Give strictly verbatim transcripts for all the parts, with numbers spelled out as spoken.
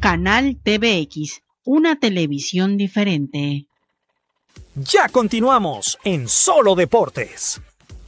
Canal T V X, una televisión diferente. Ya continuamos en Solo Deportes.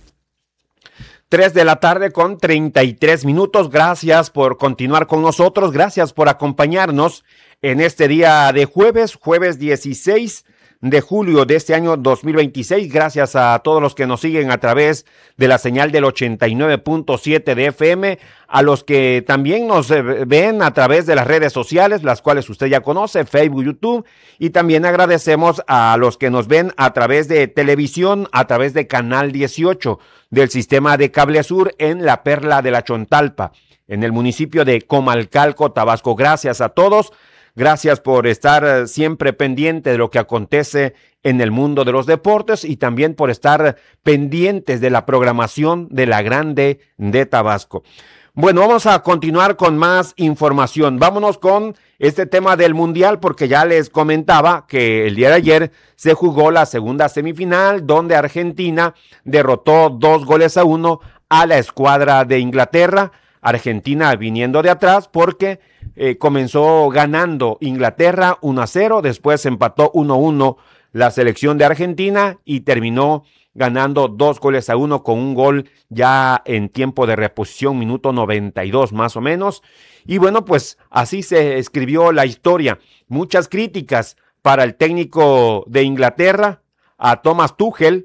tres de la tarde con treinta y tres minutos. Gracias por continuar con nosotros. Gracias por acompañarnos en este día de jueves, jueves dieciséis de julio de este año dos mil veintiséis. Gracias a todos los que nos siguen a través de la señal del ochenta y nueve punto siete de F M, a los que también nos ven a través de las redes sociales, las cuales usted ya conoce, Facebook, YouTube, y también agradecemos a los que nos ven a través de televisión, a través de Canal dieciocho del sistema de Cable Sur en la Perla de la Chontalpa, en el municipio de Comalcalco, Tabasco. Gracias a todos. Gracias por estar siempre pendiente de lo que acontece en el mundo de los deportes y también por estar pendientes de la programación de la Grande de Tabasco. Bueno, vamos a continuar con más información. Vámonos con este tema del Mundial, porque ya les comentaba que el día de ayer se jugó la segunda semifinal, donde Argentina derrotó dos goles a uno a la escuadra de Inglaterra. Argentina viniendo de atrás porque eh, comenzó ganando Inglaterra uno a cero, después empató uno a uno la selección de Argentina y terminó ganando dos goles a uno con un gol ya en tiempo de reposición, minuto noventa y dos más o menos. Y bueno, pues así se escribió la historia. Muchas críticas para el técnico de Inglaterra, a Thomas Tuchel,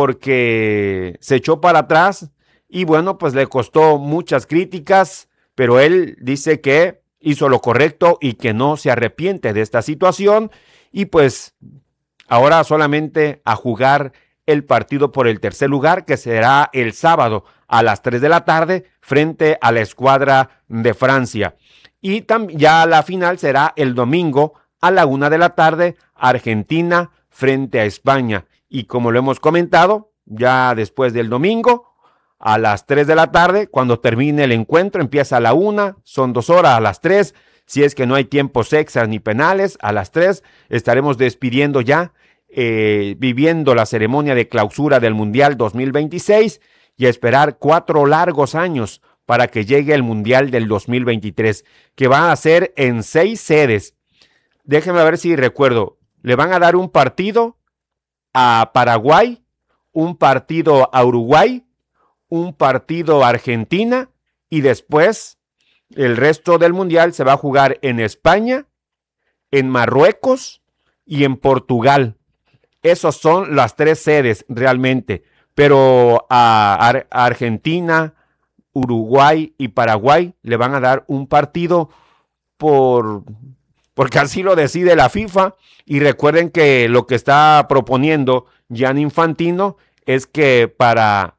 porque se echó para atrás. Y bueno, pues le costó muchas críticas, pero él dice que hizo lo correcto y que no se arrepiente de esta situación. Y pues ahora solamente a jugar el partido por el tercer lugar, que será el sábado a las tres de la tarde frente a la escuadra de Francia. Y tam- ya la final será el domingo a la una de la tarde, Argentina frente a España. Y como lo hemos comentado, ya después del domingo, a las tres de la tarde, cuando termine el encuentro, empieza a la una, son dos horas, a las tres, si es que no hay tiempos extras ni penales, a las tres estaremos despidiendo ya, eh, viviendo la ceremonia de clausura del Mundial dos mil veintiséis y a esperar cuatro largos años para que llegue el Mundial del dos mil veintitrés, que va a ser en seis sedes. Déjenme ver si recuerdo, le van a dar un partido a Paraguay, un partido a Uruguay, un partido a Argentina y después el resto del mundial se va a jugar en España, en Marruecos y en Portugal. Esas son las tres sedes realmente, pero a, Ar- a Argentina, Uruguay y Paraguay le van a dar un partido por porque así lo decide la FIFA. Y recuerden que lo que está proponiendo Gianni Infantino es que para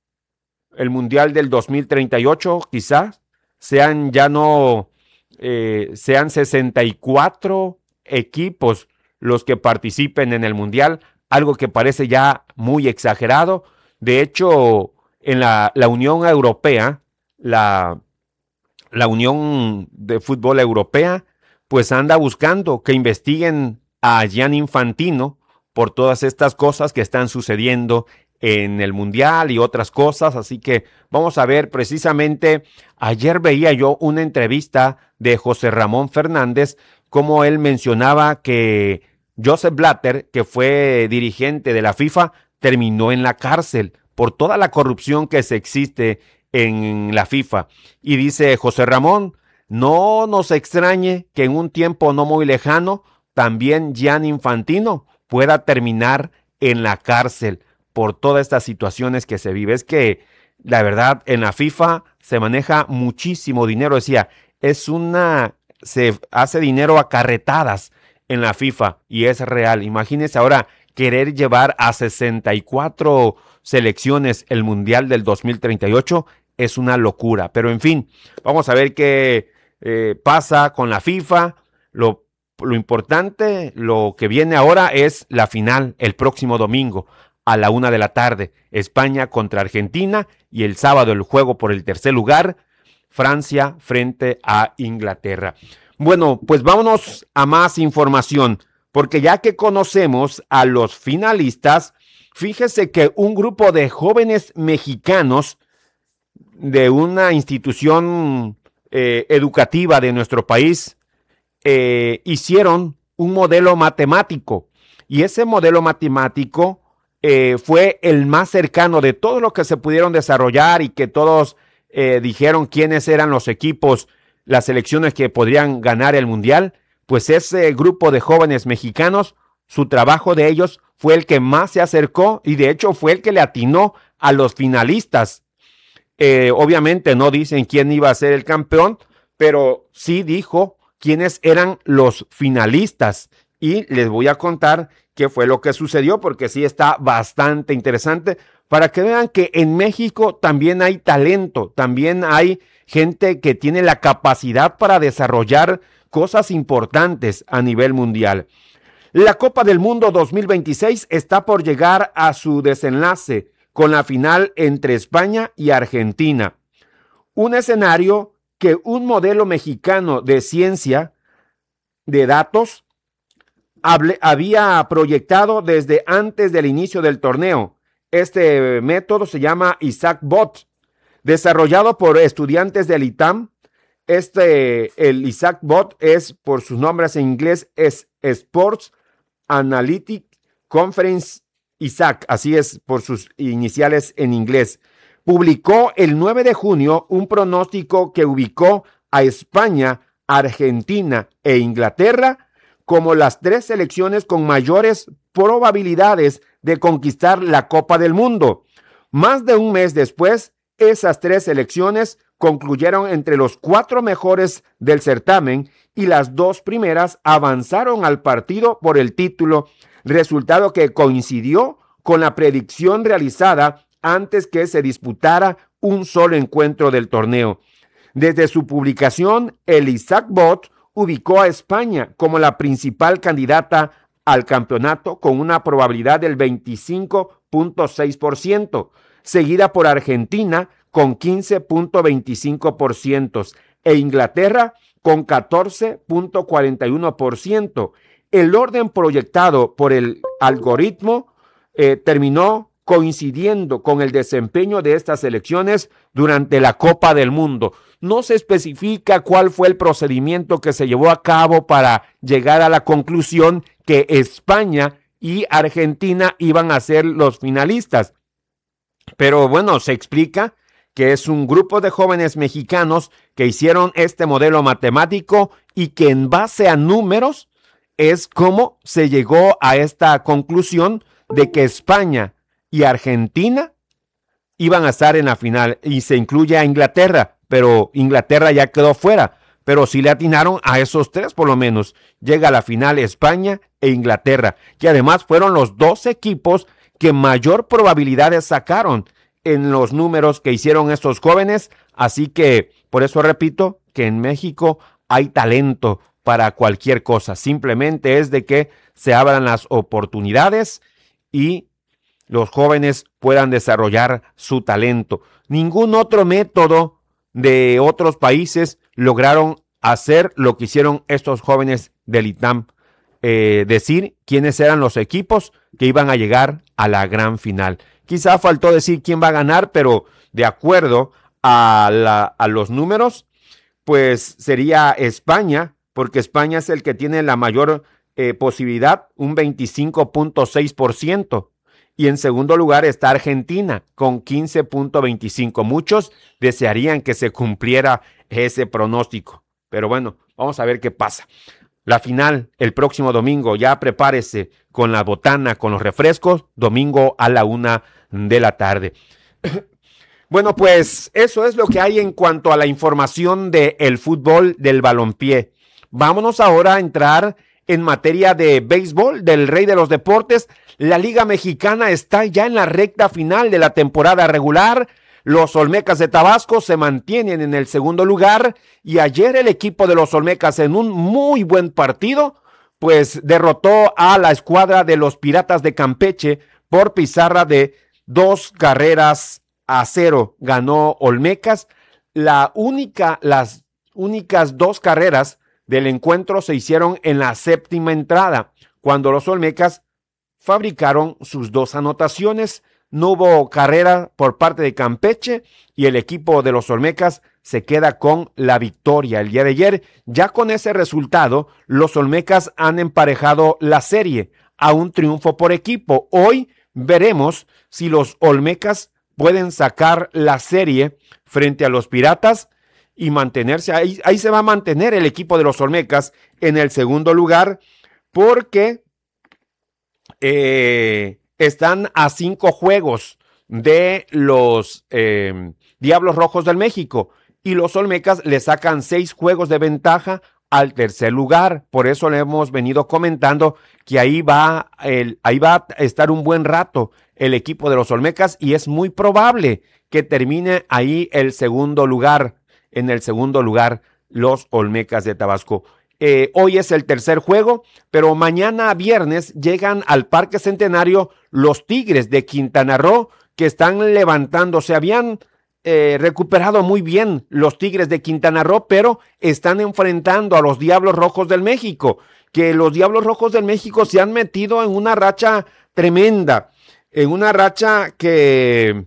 el Mundial del dos mil treinta y ocho quizás sean ya no, eh, sean sesenta y cuatro equipos los que participen en el Mundial, algo que parece ya muy exagerado. De hecho, en la, la Unión Europea, la, la Unión de Fútbol Europea, pues anda buscando que investiguen a Gianni Infantino por todas estas cosas que están sucediendo en el Mundial y otras cosas, así que vamos a ver precisamente, ayer veía yo una entrevista de José Ramón Fernández, como él mencionaba que Joseph Blatter, que fue dirigente de la FIFA, terminó en la cárcel por toda la corrupción que se existe en la FIFA. Y dice José Ramón, no nos extrañe que en un tiempo no muy lejano, también Gianni Infantino pueda terminar en la cárcel por todas estas situaciones que se vive. Es que la verdad en la FIFA se maneja muchísimo dinero, decía, es una, se hace dinero a carretadas en la FIFA y es real. Imagínense ahora querer llevar a sesenta y cuatro selecciones el Mundial del dos mil treinta y ocho es una locura, pero en fin, vamos a ver qué eh, pasa con la FIFA. Lo, lo importante, lo que viene ahora es la final el próximo domingo a la una de la tarde, España contra Argentina, y el sábado el juego por el tercer lugar, Francia frente a Inglaterra. Bueno, pues vámonos a más información, porque ya que conocemos a los finalistas, fíjese que un grupo de jóvenes mexicanos de una institución eh, educativa de nuestro país eh, hicieron un modelo matemático y ese modelo matemático eh, fue el más cercano de todo lo que se pudieron desarrollar y que todos eh, dijeron quiénes eran los equipos, las selecciones que podrían ganar el mundial. Pues ese grupo de jóvenes mexicanos, su trabajo de ellos fue el que más se acercó y de hecho fue el que le atinó a los finalistas. Eh, obviamente no dicen quién iba a ser el campeón, pero sí dijo quiénes eran los finalistas. Y les voy a contar qué fue lo que sucedió, porque sí está bastante interesante, para que vean que en México también hay talento, también hay gente que tiene la capacidad para desarrollar cosas importantes a nivel mundial. La Copa del Mundo dos mil veintiséis está por llegar a su desenlace con la final entre España y Argentina. Un escenario que un modelo mexicano de ciencia de datos hable, había proyectado desde antes del inicio del torneo. Este método se llama ISAC-Bot, desarrollado por estudiantes del I T A M. Este, el ISAC-Bot es, por sus nombres en inglés, es Sports Analytic Conference ISAC, así es por sus iniciales en inglés. Publicó el nueve de junio un pronóstico que ubicó a España, Argentina e Inglaterra como las tres selecciones con mayores probabilidades de conquistar la Copa del Mundo. Más de un mes después, esas tres selecciones concluyeron entre los cuatro mejores del certamen y las dos primeras avanzaron al partido por el título, resultado que coincidió con la predicción realizada antes que se disputara un solo encuentro del torneo. Desde su publicación, el ISAC-Bot ubicó a España como la principal candidata al campeonato con una probabilidad del veinticinco punto seis por ciento, seguida por Argentina con quince punto veinticinco por ciento e Inglaterra con catorce punto cuarenta y uno por ciento. El orden proyectado por el algoritmo eh, terminó coincidiendo con el desempeño de estas selecciones durante la Copa del Mundo. No se especifica cuál fue el procedimiento que se llevó a cabo para llegar a la conclusión que España y Argentina iban a ser los finalistas. Pero bueno, se explica que es un grupo de jóvenes mexicanos que hicieron este modelo matemático y que en base a números es como se llegó a esta conclusión de que España y Argentina iban a estar en la final y se incluye a Inglaterra, pero Inglaterra ya quedó fuera, pero sí le atinaron a esos tres por lo menos. Llega a la final España e Inglaterra, que además fueron los dos equipos que mayor probabilidades sacaron en los números que hicieron estos jóvenes, así que por eso repito que en México hay talento para cualquier cosa, simplemente es de que se abran las oportunidades y los jóvenes puedan desarrollar su talento. Ningún otro método de otros países lograron hacer lo que hicieron estos jóvenes del I T A M, eh, decir quiénes eran los equipos que iban a llegar a la gran final. Quizá faltó decir quién va a ganar, pero de acuerdo a, la, a los números, pues sería España, porque España es el que tiene la mayor eh, posibilidad, un veinticinco punto seis por ciento. Y en segundo lugar está Argentina con quince punto veinticinco. Muchos desearían que se cumpliera ese pronóstico. Pero bueno, vamos a ver qué pasa. La final el próximo domingo. Ya prepárese con la botana, con los refrescos. Domingo a la una de la tarde. Bueno, pues eso es lo que hay en cuanto a la información del fútbol, del balompié. Vámonos ahora a entrar en materia de béisbol, del rey de los deportes. La Liga Mexicana está ya en la recta final de la temporada regular. Los Olmecas de Tabasco se mantienen en el segundo lugar y ayer el equipo de los Olmecas en un muy buen partido, pues derrotó a la escuadra de los Piratas de Campeche por pizarra de dos carreras a cero. Ganó Olmecas. La única, las únicas dos carreras del encuentro se hicieron en la séptima entrada, cuando los Olmecas fabricaron sus dos anotaciones. No hubo carrera por parte de Campeche y el equipo de los Olmecas se queda con la victoria el día de ayer. Ya con ese resultado, los Olmecas han emparejado la serie a un triunfo por equipo. Hoy veremos si los Olmecas pueden sacar la serie frente a los Piratas y mantenerse, ahí, ahí se va a mantener el equipo de los Olmecas en el segundo lugar, porque eh, están a cinco juegos de los eh, Diablos Rojos del México, y los Olmecas le sacan seis juegos de ventaja al tercer lugar. Por eso le hemos venido comentando que ahí va, el, ahí va a estar un buen rato el equipo de los Olmecas, y es muy probable que termine ahí el segundo lugar, en el segundo lugar los Olmecas de Tabasco. Eh, hoy es el tercer juego, pero mañana viernes llegan al Parque Centenario los Tigres de Quintana Roo, que están levantando, se habían eh, recuperado muy bien los Tigres de Quintana Roo, pero están enfrentando a los Diablos Rojos del México, que los Diablos Rojos del México se han metido en una racha tremenda, en una racha que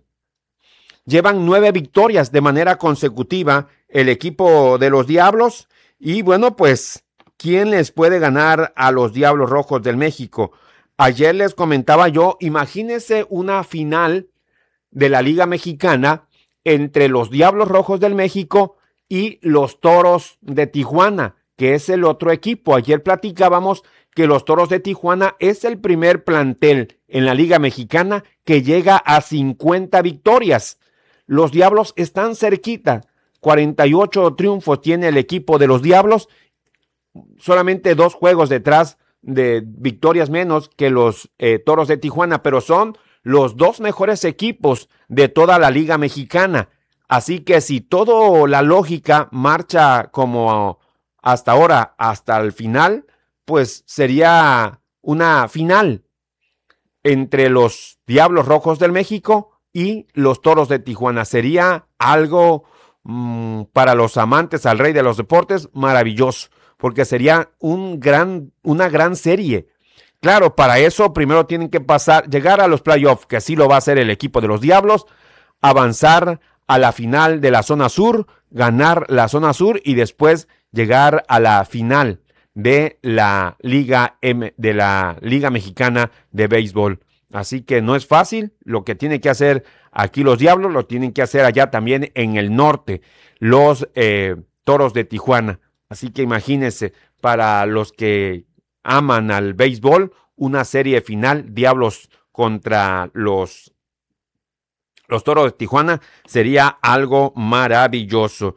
llevan nueve victorias de manera consecutiva el equipo de los Diablos. Y bueno, pues, ¿quién les puede ganar a los Diablos Rojos del México? Ayer les comentaba yo, imagínense una final de la Liga Mexicana entre los Diablos Rojos del México y los Toros de Tijuana, que es el otro equipo. Ayer platicábamos que los Toros de Tijuana es el primer plantel en la Liga Mexicana que llega a cincuenta victorias. Los Diablos están cerquita, cuarenta y ocho triunfos tiene el equipo de los Diablos, solamente dos juegos detrás de victorias menos que los eh, Toros de Tijuana, pero son los dos mejores equipos de toda la Liga Mexicana. Así que si toda la lógica marcha como hasta ahora, hasta el final, pues sería una final entre los Diablos Rojos del México y los Toros de Tijuana. Sería algo mmm, para los amantes al rey de los deportes maravilloso, porque sería un gran, una gran serie. Claro, para eso primero tienen que pasar, llegar a los playoffs, que así lo va a hacer el equipo de los Diablos, avanzar a la final de la zona sur, ganar la zona sur y después llegar a la final de la Liga M, de la Liga Mexicana de Béisbol. Así que no es fácil. Lo que tienen que hacer aquí los Diablos, lo tienen que hacer allá también en el norte, los eh, Toros de Tijuana. Así que imagínense, para los que aman al béisbol, una serie final, Diablos contra los, los Toros de Tijuana, sería algo maravilloso.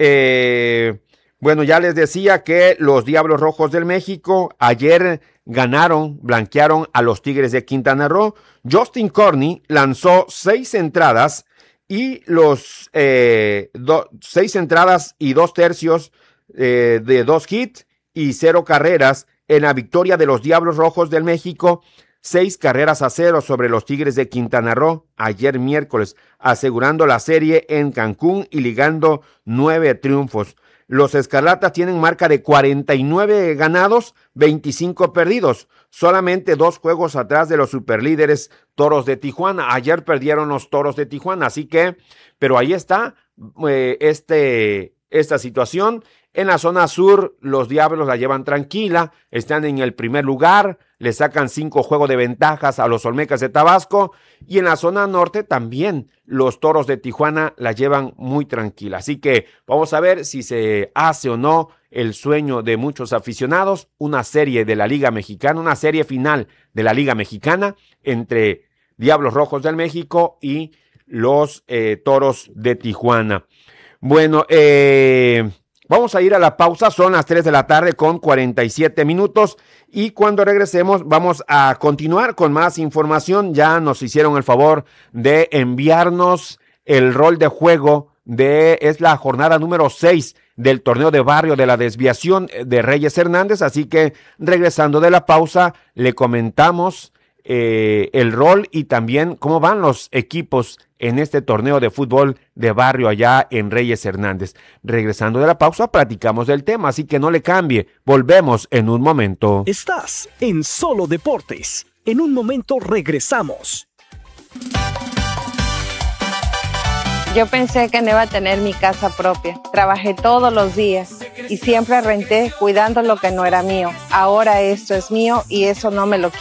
Eh, bueno, ya les decía que los Diablos Rojos del México ayer ganaron, blanquearon a los Tigres de Quintana Roo. Justin Corney lanzó seis entradas y los eh, do, seis entradas y dos tercios eh, de dos hits y cero carreras en la victoria de los Diablos Rojos del México, seis carreras a cero sobre los Tigres de Quintana Roo ayer miércoles, asegurando la serie en Cancún y ligando nueve triunfos. Los Escarlatas tienen marca de cuarenta y nueve ganados, veinticinco perdidos, solamente dos juegos atrás de los superlíderes Toros de Tijuana. Ayer perdieron los Toros de Tijuana, así que, pero ahí está eh, este, esta situación. En la zona sur, los Diablos la llevan tranquila, están en el primer lugar, le sacan cinco juegos de ventajas a los Olmecas de Tabasco, y en la zona norte también los Toros de Tijuana la llevan muy tranquila. Así que vamos a ver si se hace o no el sueño de muchos aficionados, una serie de la Liga Mexicana, una serie final de la Liga Mexicana entre Diablos Rojos del México y los eh, Toros de Tijuana. Bueno, eh... vamos a ir a la pausa, son las tres de la tarde con cuarenta y siete minutos y cuando regresemos vamos a continuar con más información. Ya nos hicieron el favor de enviarnos el rol de juego de, es la jornada número seis del torneo de barrio de la desviación de Reyes Hernández, así que regresando de la pausa le comentamos eh, el rol y también cómo van los equipos en este torneo de fútbol de barrio allá en Reyes Hernández. Regresando de la pausa, platicamos del tema, así que no le cambie. Volvemos en un momento. Estás en Solo Deportes. En un momento regresamos. Yo pensé que no iba a tener mi casa propia. Trabajé todos los días y siempre renté cuidando lo que no era mío. Ahora esto es mío y eso no me lo quito.